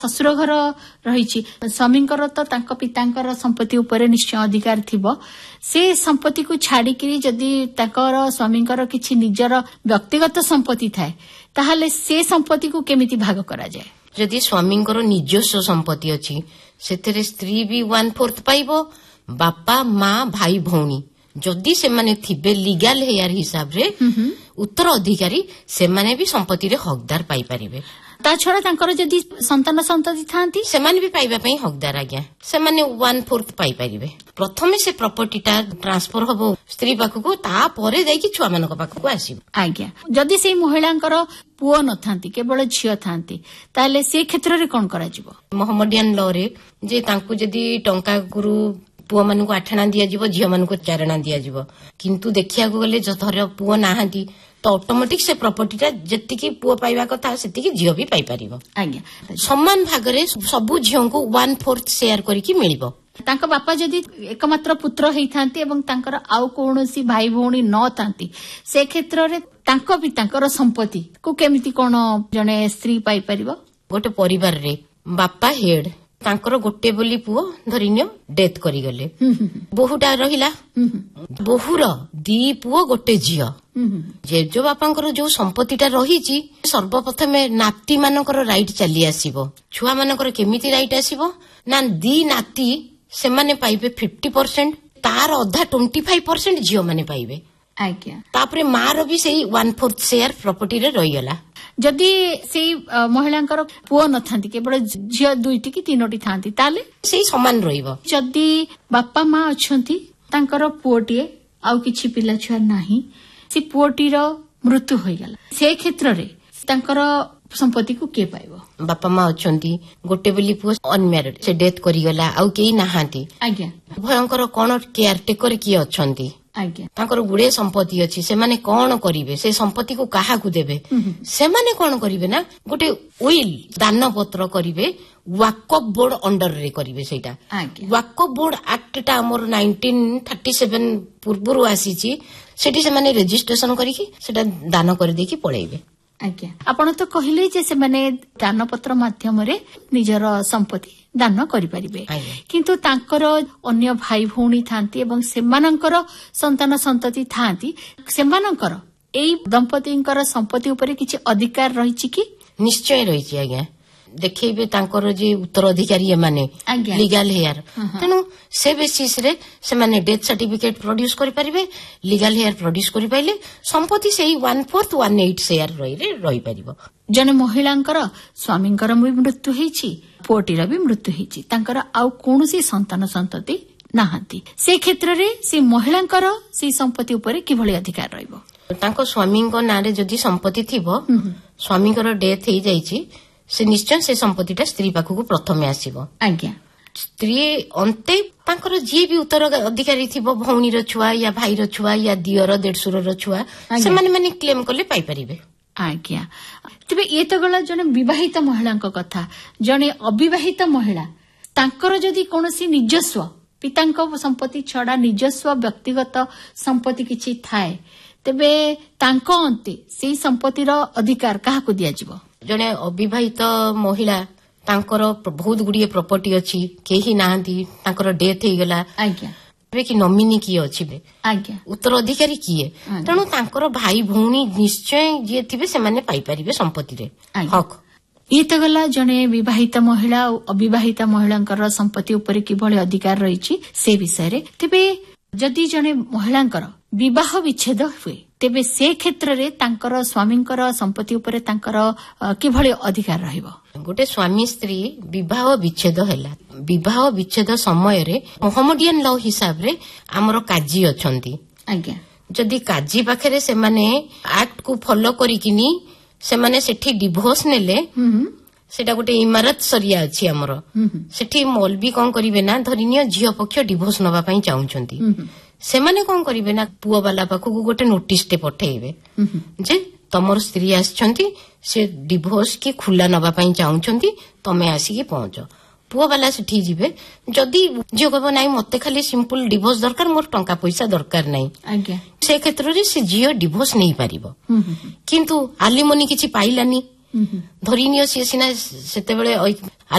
ଶ୍ୱଶୁର ଘର ରହିଛି, ସ୍ୱାମୀଙ୍କର ତ ତାଙ୍କ ପିତାଙ୍କର ସମ୍ପତ୍ତି ଉପରେ ନିଶ୍ଚୟ ଅଧିକାର ଥିବ। ସେ ସମ୍ପତ୍ତିକୁ ଛାଡିକିରି ଯଦି ତାଙ୍କର ସ୍ୱାମୀଙ୍କର କିଛି ନିଜର ବ୍ୟକ୍ତିଗତ ସମ୍ପତ୍ତି ଥାଏ ତାହେଲେ ସେ ସମ୍ପତ୍ତିକୁ କେମିତି ଭାଗ କରାଯାଏ? ଯଦି ସ୍ୱାମୀଙ୍କର ନିଜସ୍ୱ ସମ୍ପତ୍ତି ଅଛି ସେଥିରେ ସ୍ତ୍ରୀ ବି 1/4 ପାଇବ, ବାପା ମା ଭାଇ ଭଉଣୀ ଯଦି ସେମାନେ ଥିବେ ଲିଗାଲ ହେୟାର ହିସାବରେ ଉତ୍ତର ଅଧିକାରୀ ସେମାନେ ବି ସମ୍ପତ୍ତିରେ ହକଦାର ପାଇପାରିବେ। ତା ଛଡା ତାଙ୍କର ଯଦି ସନ୍ତାନ ସନ୍ତତି ଥାନ୍ତି ସେମାନେ ବି ପାଇବା ପାଇଁ ହକଦାର। ଆଜ୍ଞା, ସେମାନେ 1/4 ପାଇପାରିବେ। ପ୍ରଥମେ ସେ ପ୍ରପର୍ଟିଟା ଟ୍ରାନ୍ସଫର ହବ ସ୍ତ୍ରୀ ପାଖକୁ, ତାପରେ ଯାଇକି ଛୁଆମାନଙ୍କ ପାଖକୁ ଆସିବ। ଆଜ୍ଞା, ଯଦି ସେଇ ମହିଳାଙ୍କର ପୁଅ ନଥାନ୍ତି କେବଳ ଝିଅ ଥାନ୍ତି ତାହେଲେ ସେ କ୍ଷେତ୍ରରେ କଣ କରାଯିବ? ମହମ୍ମଦିଆନ ଲରେ ଯେ ତାଙ୍କୁ ଯଦି ଟଙ୍କା ଗୁରୁ ପୁଅ ମାନଙ୍କୁ 8 ଆଣା ଦିଆଯିବ, ଝିଅ ମାନଙ୍କୁ 4 ଆଣା ଦିଆଯିବ। କିନ୍ତୁ ଦେଖିବାକୁ ଗଲେ ଧର ପୁଅ ନାହାନ୍ତି ତ ଅଟୋମେଟିକ ସେ ପ୍ରପର୍ଟିଟା ଯେତିକି ପୁଅ ପାଇବା କଥା ସେତିକି ଝିଅ ବି ପାଇପାରିବ। ଆଜ୍ଞା, ସମାନ ଭାଗରେ ସବୁ ଝିଅଙ୍କୁ 1/4 ସେୟାର କରିକି ମିଳିବ। ତାଙ୍କ ବାପା ଯଦି ଏକମାତ୍ର ପୁତ୍ର ହେଇଥାନ୍ତି ଏବଂ ତାଙ୍କର ଆଉ କୌଣସି ଭାଇ ଭଉଣୀ ନଥାନ୍ତି ସେ କ୍ଷେତ୍ରରେ ତାଙ୍କ ପିତାଙ୍କର ସମ୍ପତ୍ତି କୁ କେମିତି କଣ ଜଣେ ସ୍ତ୍ରୀ ପାଇପାରିବ? ଗୋଟେ ପରିବାରରେ ବାପା ହେଡ୍, ତାଙ୍କର ଗୋଟେ ବୋଲି ପୁଅ ଧରିନିଅ ଡେଥ୍ କରିଗଲେ, ବୋହୂଟା ରହିଲା, ବୋହୂର 2 ପୁଅ 1 ଝିଅ। ଜେଜ ବାପାଙ୍କର ଯୋଉ ସମ୍ପତ୍ତିଟା ରହିଛି ସର୍ବପ୍ରଥମେ ନାତି ମାନଙ୍କର ରାଇଟ୍ ଚାଲି ଆସିବ। ଛୁଆ ମାନଙ୍କର କେମିତି ରାଇଟ୍ ଆସିବ ନା 2 ନାତି ସେମାନେ ପାଇବେ 50%, ତାର ଅଧା 25% ଝିଅ ମାନେ ପାଇବେ। ଆଜ୍ଞା, ତାପରେ ମାର ବି ସେଇ 1/4 ସେୟାର ପ୍ରପର୍ଟିରେ ରହିଗଲା। ଯଦି ସେଇ ମହିଳାଙ୍କର ପୁଅ ନଥାନ୍ତି କେବଳ ଝିଅ 2ଟି କି 3ଟି ଥାନ୍ତି ତାହେଲେ ସେଇ ସମାନ ରହିବ। ଯଦି ବାପା ମା ଅଛନ୍ତି ତାଙ୍କର ପୁଅଟିଏ ଆଉ କିଛି ପିଲା ଛୁଆ ନାହିଁ, ସେ ପୁଅଟିର ମୃତ୍ୟୁ ହୋଇଗଲା, ସେ କ୍ଷେତ୍ରରେ ତାଙ୍କର ସମ୍ପତ୍ତିକୁ କିଏ ପାଇବ? ବାପା ମା ଅଛନ୍ତି, ଗୋଟେ ବୋଲି ପୁଅ ଅନମ୍ୟାରିଡ୍, ସେ ଡେଥ୍ କରିଗଲା, ଆଉ କେହି ନାହାନ୍ତି। ଆଜ୍ଞା, ଉଭୟଙ୍କର କଣ କେୟାରଟେକର କିଏ ଅଛନ୍ତି? ଆଜ୍ଞା, ତାଙ୍କର ଗୁଡେ ସମ୍ପତ୍ତି ଅଛି, ସେମାନେ କଣ କରିବେ? ସେ ସମ୍ପତ୍ତିକୁ କାହାକୁ ଦେବେ? ସେମାନେ କଣ କରିବେ ନା ଗୋଟେ ୱିଲ୍ ଦାନ ପତ୍ର କରିବେ, ୱାକଫ ବୋର୍ଡ ଅଣ୍ଡରରେ କରିବେ। ସେଇଟା ୱାକଫ ବୋର୍ଡ ଆକ୍ଟଟା ଆମର 1937 ପୂର୍ବରୁ ଆସିଛି। ସେଠି ସେମାନେ ରେଜିଷ୍ଟ୍ରେସନ କରିକି ସେଟା ଦାନ କରିଦେଇକି ପଳେଇବେ। ଆଜ୍ଞା, ଆପଣ ତ କହିଲେ ଯେ ସେମାନେ ଦାନପତ୍ର ମାଧ୍ୟମରେ ନିଜର ସମ୍ପତ୍ତି ଦାନ କରିପାରିବେ, କିନ୍ତୁ ତାଙ୍କର ଅନ୍ୟ ଭାଇ ଭଉଣୀ ଥାନ୍ତି ଏବଂ ସେମାନଙ୍କର ସନ୍ତାନ ସନ୍ତତି ଥାନ୍ତି, ସେମାନଙ୍କର ଏଇ ଦମ୍ପତିଙ୍କର ସମ୍ପତ୍ତି ଉପରେ କିଛି ଅଧିକାର ରହିଛି କି? ନିଶ୍ଚୟ ରହିଛି ଆଜ୍ଞା। ଦେଖେଇବେ ତାଙ୍କର ଯେ ଉତ୍ତରାଧିକାରୀ ଏମାନେ ଲିଗାଲ ହେୟାର, ତେଣୁ ସେ ବେସିସରେ ସେମାନେ ଡେଥ୍ ସାର୍ଟିଫିକେଟ ପ୍ରଡ୍ୟୁସ କରିପାରିବେ। ଲିଗାଲ ହେୟାର ପ୍ରଡ୍ୟୁସ କରିପାରିଲେ ସମ୍ପତ୍ତି ସେଇ 1/4 1/8 ସେୟାର ରହିପାରିବ। ଜଣେ ମହିଳାଙ୍କର ସ୍ୱାମୀଙ୍କର ବି ମୃତ୍ୟୁ ହେଇଛି, ପୁଅଟିର ବି ମୃତ୍ୟୁ ହେଇଛି, ତାଙ୍କର ଆଉ କୌଣସି ସନ୍ତାନ ସନ୍ତତି ନାହାନ୍ତି, ସେ କ୍ଷେତ୍ରରେ ସେ ମହିଳାଙ୍କର ସେଇ ସମ୍ପତ୍ତି ଉପରେ କିଭଳି ଅଧିକାର ରହିବ? ତାଙ୍କ ସ୍ୱାମୀଙ୍କ ନାଁରେ ଯଦି ସମ୍ପତ୍ତି ଥିବ, ସ୍ୱାମୀଙ୍କର ଡେଥ୍ ହେଇଯାଇଛି, ସେ ନିଶ୍ଚୟ ସେ ସମ୍ପତ୍ତିଟା ସ୍ତ୍ରୀ ପାଖକୁ ପ୍ରଥମେ ଆସିବ। ଆଜ୍ଞା, ସ୍ତ୍ରୀ ଅନ୍ତେ ତାଙ୍କର ଯିଏ ବି ଉତ୍ତର ଅଧିକାରୀ ଥିବ, ଭଉଣୀର ଛୁଆ ୟା ଭାଇର ଛୁଆ ୟା ଦିଅର ଦେଢଶୁରର ଛୁଆ, ସେମାନେ ମାନେ କ୍ଲେମ୍ କଲେ ପାଇପାରିବେ। ଆଜ୍ଞା, ତେବେ ଇଏ ତ ଗଲା ଜଣେ ବିବାହିତ ମହିଳାଙ୍କ କଥା। ଜଣେ ଅବିବାହିତ ମହିଳା ତାଙ୍କର ଯଦି କୌଣସି ନିଜସ୍ୱ ପିତାଙ୍କ ସମ୍ପତ୍ତି ଛଡା ନିଜସ୍ୱ ବ୍ୟକ୍ତିଗତ ସମ୍ପତ୍ତି କିଛି ଥାଏ ତେବେ ତାଙ୍କ ଅନ୍ତେ ସେଇ ସମ୍ପତ୍ତିର ଅଧିକାର କାହାକୁ ଦିଆଯିବ? ଜଣେ ଅବିବାହିତ ମହିଳା ତାଙ୍କର ବହୁତ ଗୁଡିଏ ପ୍ରପର୍ଟି ଅଛି, କେହି ନାହାନ୍ତି, ତାଙ୍କର ଡେଥ୍ ହେଇଗଲା, ଆଜ୍ଞା, କି ନମିନି କିଏ ଅଛି, ଆଜ୍ଞା, ଉତ୍ତରାଧିକାରୀ କିଏ, ତେଣୁ ତାଙ୍କର ଭାଇ ଭଉଣୀ ନିଶ୍ଚୟ ଯିଏ ଥିବେ ସେମାନେ ପାଇପାରିବେ ସମ୍ପତ୍ତିରେ ହକ୍। ଇଏ ତ ଗଲା ଜଣେ ବିବାହିତ ମହିଳା ଆଉ ଅବିବାହିତ ମହିଳାଙ୍କର ସମ୍ପତ୍ତି ଉପରେ କିଭଳି ଅଧିକାର ରହିଛି ସେ ବିଷୟରେ। ତେବେ ଯଦି ଜଣେ ମହିଳାଙ୍କର ବିବାହ ବିଚ୍ଛେଦ ହୁଏ ତେବେ ସେ କ୍ଷେତ୍ରରେ ତାଙ୍କର ସ୍ୱାମୀଙ୍କର ସମ୍ପତ୍ତି ଉପରେ ତାଙ୍କର କିଭଳି ଅଧିକାର ରହିବ? ଗୋଟେ ସ୍ୱାମୀ ସ୍ତ୍ରୀ ବିବାହ ବିଚ୍ଛେଦ ହେଲା, ବିବାହ ବିଚ୍ଛେଦ ସମୟରେ ମହମ୍ମଦିଆନ ଲ ହିସାବରେ ଆମର କାଜୀ ଅଛନ୍ତି। ଆଜ୍ଞା, ଯଦି କାଜୀ ପାଖରେ ସେମାନେ ଆକ୍ଟକୁ ଫଲୋ କରିକିନି ସେମାନେ ସେଠି ଡିଭୋର୍ସ ନେଲେ, ସେଟା ଗୋଟେ ଇମାରତ ସରିଆ ଅଛି ଆମର, ସେଠି ମୌଲବୀ କଣ କରିବେ ନା ଧରିନିଅ ଝିଅ ପକ୍ଷ ଡିଭୋର୍ସ ନବା ପାଇଁ ଚାହୁଁଛନ୍ତି, ସେମାନେ କଣ କରିବେ ନା ପୁଅ ବାଲା ପାଖକୁ ଗୋଟେ ନୋଟିସଟେ ପଠେଇବେ ଯେ ତମର ସ୍ତ୍ରୀ ଆସିଛନ୍ତି, ସେ ଡିଭୋର୍ସ କି ଖୁଲା ନବା ପାଇଁ ଚାହୁଁଛନ୍ତି, ତମେ ଆସିକି ପହଞ୍ଚ। ପୁଅ ବାଲା ସେଠି ଯିବେ, ଯଦି ଝିଅ କହିବ ନାଇଁ ମତେ ଖାଲି ସିମ୍ପଲ ଡିଭୋର୍ସ ଦରକାର, ମୋର ଟଙ୍କା ପଇସା ଦରକାର ନାହିଁ, ସେ କ୍ଷେତ୍ରରେ ସେ ଝିଅ ଡିଭୋର୍ସ ନେଇପାରିବ। କିନ୍ତୁ ଆଲିମନି କିଛି ପାଇଲାନି, ଧରିନିଅ ସିଏ ସିନା ସେତେବେଳେ